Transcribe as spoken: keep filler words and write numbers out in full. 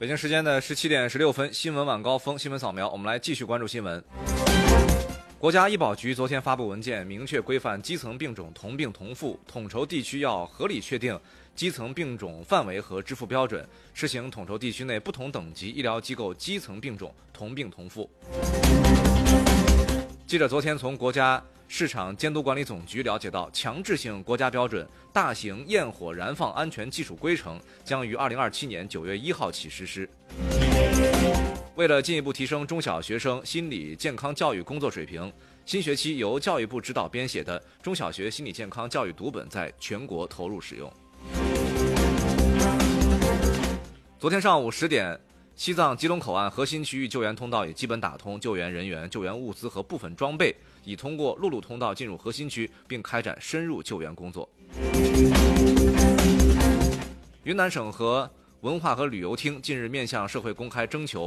北京时间的十七点十六分，新闻晚高峰新闻扫描，我们来继续关注新闻。国家医保局昨天发布文件，明确规范基层病种同病同付，统筹地区要合理确定基层病种范围和支付标准，实行统筹地区内不同等级医疗机构基层病种同病同付。记者昨天从国家市场监督管理总局了解到，强制性国家标准大型焰火燃放安全技术规程将于二零二七年九月一号起实施。为了进一步提升中小学生心理健康教育工作水平，新学期由教育部指导编写的中小学心理健康教育读本在全国投入使用。昨天上午十点，西藏吉隆口岸核心区域救援通道已基本打通，救援人员、救援物资和部分装备已通过陆路通道进入核心区，并开展深入救援工作。云南省和文化和旅游厅近日面向社会公开征求